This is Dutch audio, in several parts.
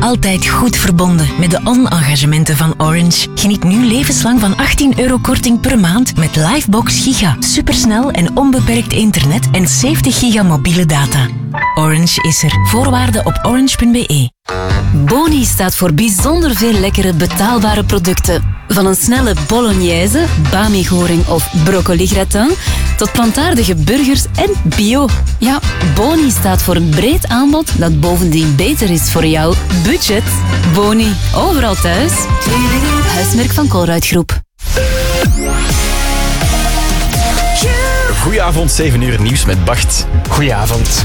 altijd goed verbonden met de on-engagementen van Orange. Geniet nu levenslang van €18 korting per maand met Livebox Giga. Supersnel en onbeperkt internet en 70 giga mobiele data. Orange is er. Voorwaarden op orange.be. Boni staat voor bijzonder veel lekkere betaalbare producten. Van een snelle bolognese, bami-goring of broccoli-gratin tot plantaardige burgers en bio. Ja, Boni staat voor een breed aanbod dat bovendien beter is voor jouw budget. Boni, overal thuis. Huismerk van Colruyt Groep. Goedenavond, 7 uur nieuws met Bart. Goedenavond.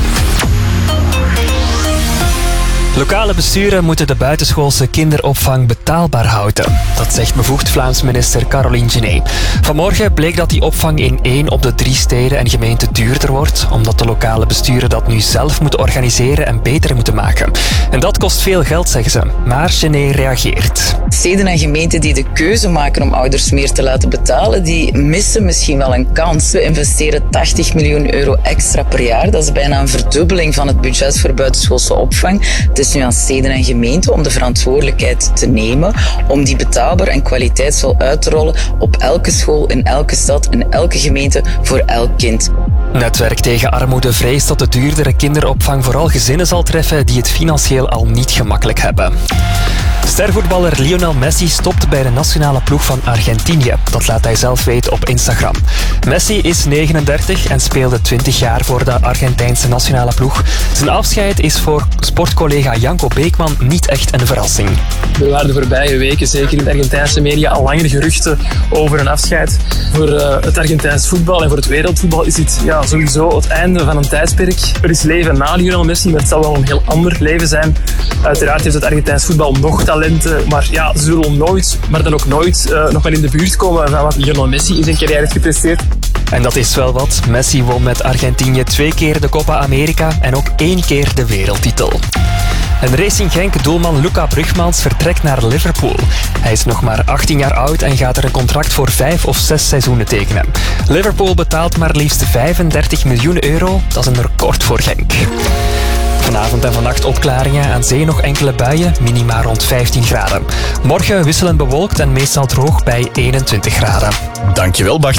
Lokale besturen moeten de buitenschoolse kinderopvang betaalbaar houden. Dat zegt bevoegd Vlaams minister Caroline Genet. Vanmorgen bleek dat die opvang in 1 op de 3 steden en gemeenten duurder wordt, omdat de lokale besturen dat nu zelf moeten organiseren en beter moeten maken. En dat kost veel geld, zeggen ze. Maar Genet reageert. Steden en gemeenten die de keuze maken om ouders meer te laten betalen, die missen misschien wel een kans. We investeren €80 miljoen extra per jaar. Dat is bijna een verdubbeling van het budget voor buitenschoolse opvang. Het is nu aan steden en gemeenten om de verantwoordelijkheid te nemen om die betaalbaar en kwaliteitsvol uit te rollen op elke school, in elke stad, in elke gemeente, voor elk kind. Netwerk tegen Armoede vreest dat de duurdere kinderopvang vooral gezinnen zal treffen die het financieel al niet gemakkelijk hebben. Stervoetballer Lionel Messi stopt bij de nationale ploeg van Argentinië. Dat laat hij zelf weten op Instagram. Messi is 39 en speelde 20 jaar voor de Argentijnse nationale ploeg. Zijn afscheid is voor sportcollega Janko Beekman niet echt een verrassing. Er waren de voorbije weken, zeker in de Argentijnse media, al langer geruchten over een afscheid. Voor het Argentijns voetbal en voor het wereldvoetbal is dit sowieso het einde van een tijdperk. Er is leven na Lionel Messi, maar het zal wel een heel ander leven zijn. Uiteraard heeft het Argentijns voetbal nog talenten, maar ze zullen nooit, maar dan ook nooit, nog maar in de buurt komen van wat Lionel Messi in zijn carrière heeft gepresteerd. En dat is wel wat. Messi won met Argentinië 2 keer de Copa America en ook 1 keer de wereldtitel. En Racing Genk-doelman Luca Brugmans vertrekt naar Liverpool. Hij is nog maar 18 jaar oud en gaat er een contract voor 5 of 6 seizoenen tekenen. Liverpool betaalt maar liefst €35 miljoen. Dat is een record voor Genk. Vanavond en vannacht opklaringen, aan zee nog enkele buien, minima rond 15 graden. Morgen wisselend bewolkt en meestal droog bij 21 graden. Dankjewel, Bart.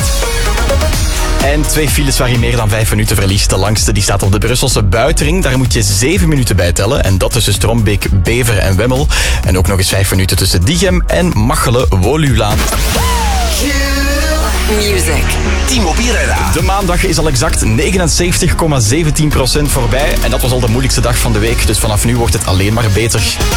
En 2 files waar je meer dan 5 minuten verliest. De langste die staat op de Brusselse Buitenring. Daar moet je 7 minuten bij tellen. En dat tussen Strombeek, Beveren en Wemmel. En ook nog eens 5 minuten tussen Diegem en Machelen-Woluwlaan. Music. T-Mobile Radar. De maandag is al exact 79,17% voorbij. En dat was al de moeilijkste dag van de week. Dus vanaf nu wordt het alleen maar beter.